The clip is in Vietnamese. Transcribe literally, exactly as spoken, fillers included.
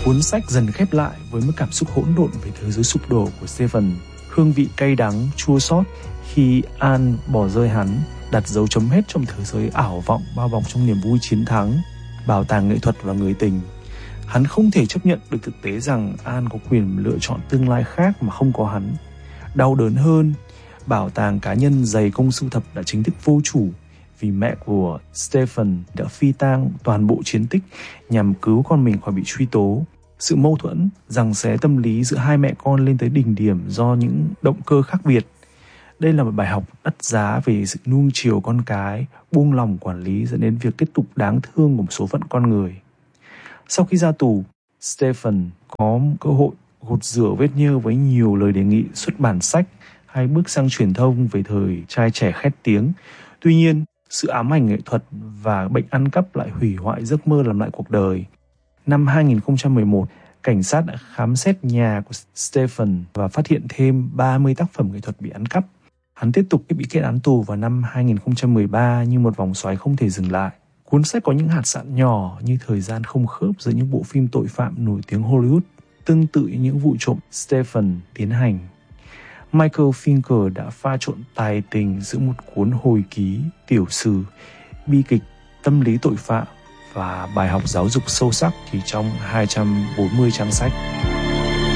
Cuốn sách dần khép lại với một cảm xúc hỗn độn về thế giới sụp đổ của Stephen, hương vị cay đắng, chua xót khi Anne bỏ rơi hắn, đặt dấu chấm hết trong thế giới ảo vọng bao bọc trong niềm vui chiến thắng, bảo tàng nghệ thuật và người tình. Hắn không thể chấp nhận được thực tế rằng Anne có quyền lựa chọn tương lai khác mà không có hắn. Đau đớn hơn, bảo tàng cá nhân dày công sưu tập đã chính thức vô chủ vì mẹ của Stephen đã phi tang toàn bộ chiến tích nhằm cứu con mình khỏi bị truy tố. Sự mâu thuẫn, giằng xé tâm lý giữa hai mẹ con lên tới đỉnh điểm do những động cơ khác biệt. Đây là một bài học đắt giá về sự nuông chiều con cái, buông lỏng quản lý dẫn đến việc kết tục đáng thương của một số phận con người. Sau khi ra tù, Stephen có cơ hội gột rửa vết nhơ với nhiều lời đề nghị xuất bản sách hay bước sang truyền thông về thời trai trẻ khét tiếng. Tuy nhiên, sự ám ảnh nghệ thuật và bệnh ăn cắp lại hủy hoại giấc mơ làm lại cuộc đời. Năm hai nghìn không trăm mười một, cảnh sát đã khám xét nhà của Stephen và phát hiện thêm ba mươi tác phẩm nghệ thuật bị ăn cắp. Hắn tiếp tục bị kết án tù vào năm hai nghìn không trăm mười ba như một vòng xoáy không thể dừng lại. Cuốn sách có những hạt sạn nhỏ như thời gian không khớp giữa những bộ phim tội phạm nổi tiếng Hollywood, tương tự như những vụ trộm Stephen tiến hành. Michael Finker đã pha trộn tài tình giữa một cuốn hồi ký, tiểu sử, bi kịch, tâm lý tội phạm và bài học giáo dục sâu sắc chỉ trong hai trăm bốn mươi trang sách.